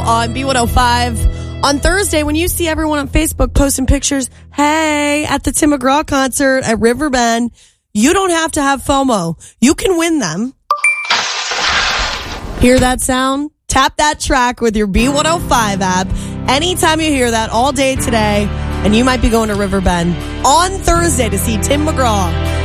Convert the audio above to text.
on B105. On Thursday, when you see everyone on Facebook posting pictures, hey, at the Tim McGraw concert at Riverbend, you don't have to have FOMO. You can win them. Hear that sound? Tap that track with your B105 app. Anytime you hear that all day today, and you might be going to Riverbend on Thursday to see Tim McGraw.